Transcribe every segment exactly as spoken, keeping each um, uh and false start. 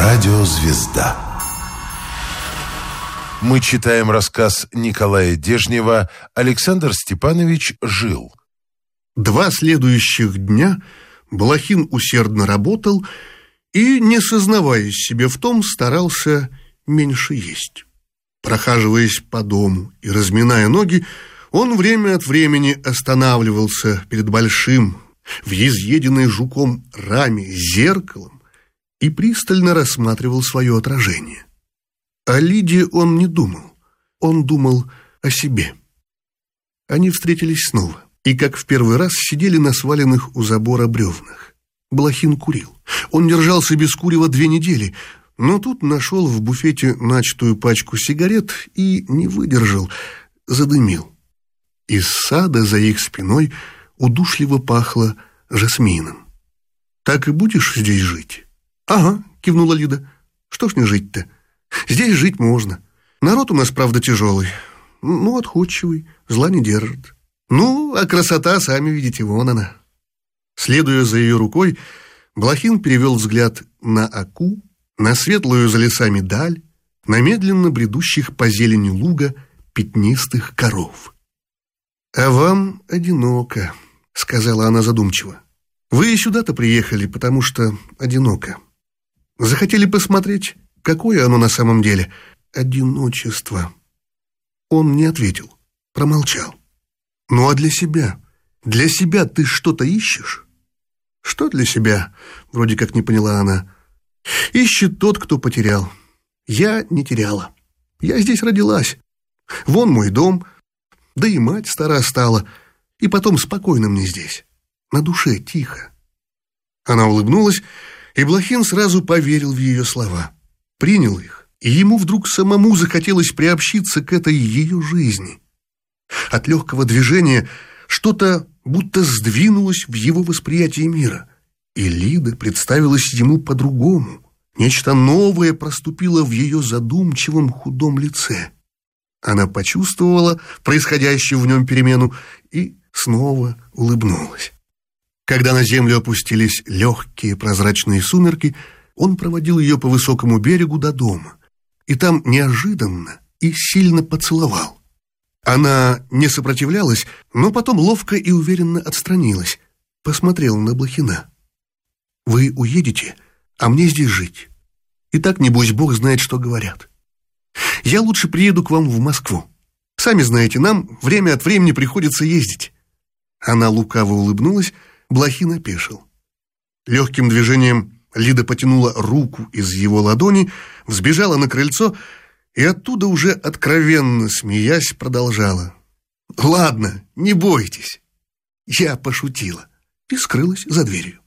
Радиозвезда. Мы читаем рассказ Николая Дежнева «Александр Степанович жил». Два следующих дня Блохин усердно работал и, не сознаваясь себе в том, старался меньше есть. Прохаживаясь по дому и разминая ноги, он время от времени останавливался перед большим, в изъеденной жуком раме зеркалом и пристально рассматривал свое отражение. О Лиде он не думал, он думал о себе. Они встретились снова и, как в первый раз, сидели на сваленных у забора бревнах. Блохин курил. Он держался без курева две недели, но тут нашел в буфете начатую пачку сигарет и не выдержал, задымил. Из сада за их спиной удушливо пахло жасмином. «Так и будешь здесь жить?» «Ага», — кивнула Лида. «Что ж не жить-то? Здесь жить можно. Народ у нас, правда, тяжелый, ну, отходчивый, зла не держит. Ну, а красота, сами видите, вон она». Следуя за ее рукой, Блохин перевел взгляд на Оку, на светлую за лесами даль, на медленно бредущих по зелени луга пятнистых коров. «А вам одиноко», — сказала она задумчиво. «Вы сюда-то приехали, потому что одиноко. Захотели посмотреть, какое оно на самом деле одиночество». Он не ответил, промолчал. «Ну а для себя? Для себя ты что-то ищешь?» «Что для себя?» — вроде как не поняла она. «Ищет тот, кто потерял. Я не теряла. Я здесь родилась. Вон мой дом, да и мать стара стала. И потом спокойно мне здесь. На душе тихо». Она улыбнулась, и Блохин сразу поверил в ее слова. Принял их, и ему вдруг самому захотелось приобщиться к этой ее жизни. От легкого движения что-то будто сдвинулось в его восприятии мира, и Лида представилась ему по-другому. Нечто новое проступило в ее задумчивом худом лице. Она почувствовала происходящую в нем перемену и снова улыбнулась. Когда на землю опустились легкие прозрачные сумерки, он проводил ее по высокому берегу до дома, и там неожиданно и сильно поцеловал. Она не сопротивлялась, но потом ловко и уверенно отстранилась, посмотрела на Блохина. «Вы уедете, а мне здесь жить. И так, небось, Бог знает, что говорят. Я лучше приеду к вам в Москву. Сами знаете, нам время от времени приходится ездить». Она лукаво улыбнулась, Блохин опешил. Легким движением Лида потянула руку из его ладони, взбежала на крыльцо и оттуда уже откровенно смеясь продолжала. «Ладно, не бойтесь. Я пошутила», и скрылась за дверью.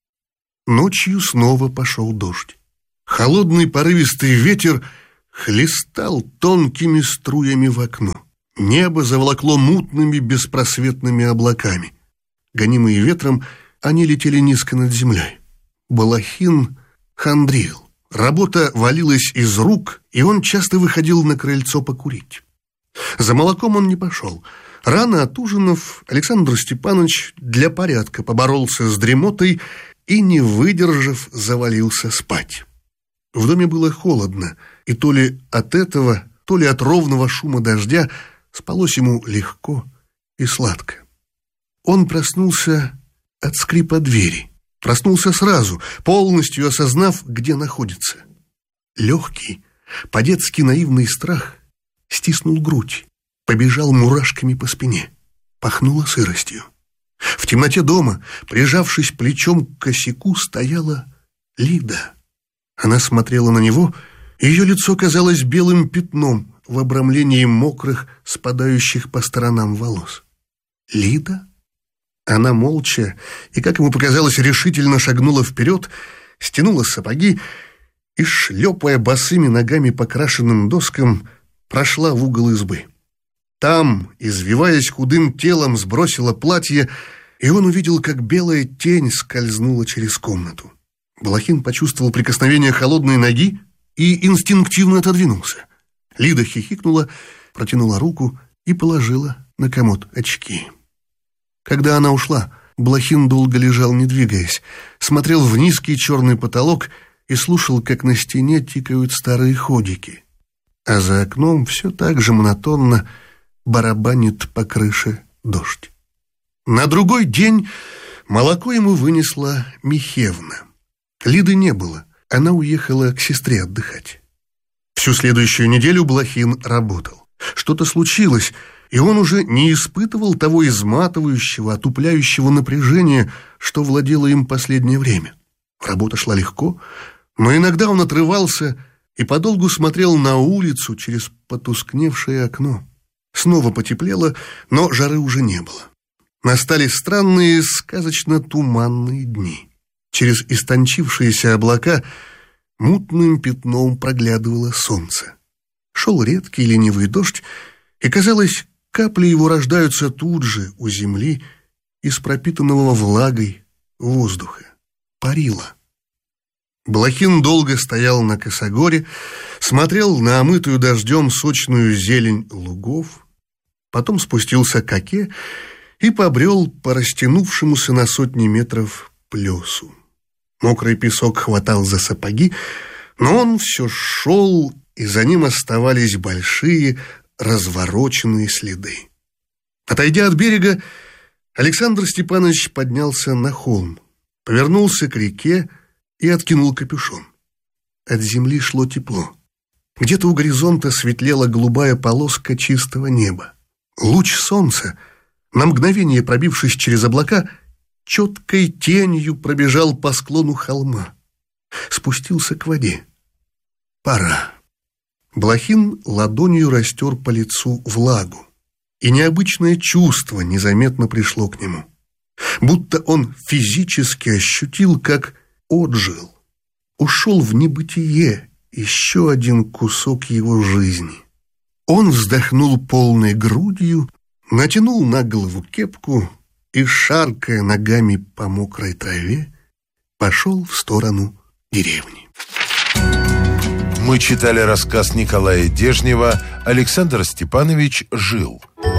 Ночью снова пошел дождь. Холодный порывистый ветер хлестал тонкими струями в окно. Небо заволокло мутными беспросветными облаками. Гонимые ветром, они летели низко над землей. Блохин хандрил. Работа валилась из рук, и он часто выходил на крыльцо покурить. За молоком он не пошел. Рано отужинав, Александр Степанович для порядка поборолся с дремотой и, не выдержав, завалился спать. В доме было холодно, и то ли от этого, то ли от ровного шума дождя спалось ему легко и сладко. Он проснулся от скрипа двери. Проснулся сразу, полностью осознав, где находится. Легкий, по-детски наивный страх стиснул грудь, побежал мурашками по спине, пахнуло сыростью. В темноте дома, прижавшись плечом к косяку, стояла Лида. Она смотрела на него, и ее лицо казалось белым пятном в обрамлении мокрых, спадающих по сторонам волос. Лида? Она молча и, как ему показалось, решительно шагнула вперед, стянула сапоги и, шлепая босыми ногами по крашенным доскам, прошла в угол избы. Там, извиваясь худым телом, сбросила платье, и он увидел, как белая тень скользнула через комнату. Блохин почувствовал прикосновение холодной ноги и инстинктивно отодвинулся. Лида хихикнула, протянула руку и положила на комод очки. Когда она ушла, Блохин долго лежал, не двигаясь, смотрел в низкий черный потолок и слушал, как на стене тикают старые ходики, а за окном все так же монотонно барабанит по крыше дождь. На другой день молоко ему вынесла Михевна. Лиды не было, она уехала к сестре отдыхать. Всю следующую неделю Блохин работал. Что-то случилось, и он уже не испытывал того изматывающего, отупляющего напряжения, что владело им последнее время. Работа шла легко, но иногда он отрывался и подолгу смотрел на улицу через потускневшее окно. Снова потеплело, но жары уже не было. Настали странные, сказочно-туманные дни. Через истончившиеся облака мутным пятном проглядывало солнце. Шел редкий ленивый дождь, и, казалось, капли его рождаются тут же, у земли, из пропитанного влагой воздуха. Парило. Блохин долго стоял на косогоре, смотрел на омытую дождем сочную зелень лугов, потом спустился к оке и побрел по растянувшемуся на сотни метров плесу. Мокрый песок хватал за сапоги, но он все шел, и за ним оставались большие развороченные следы. Отойдя от берега, Александр Степанович поднялся на холм, повернулся к реке и откинул капюшон. От земли шло тепло. Где-то у горизонта светлела голубая полоска чистого неба. Луч солнца, на мгновение пробившись через облака, четкой тенью пробежал по склону холма. Спустился к воде. Пора. Блохин ладонью растер по лицу влагу, и необычное чувство незаметно пришло к нему. Будто он физически ощутил, как отжил. Ушел в небытие еще один кусок его жизни. Он вздохнул полной грудью, натянул на голову кепку и, шаркая ногами по мокрой траве, пошел в сторону деревни. Мы читали рассказ Николая Дежнева «Александр Степанович жил».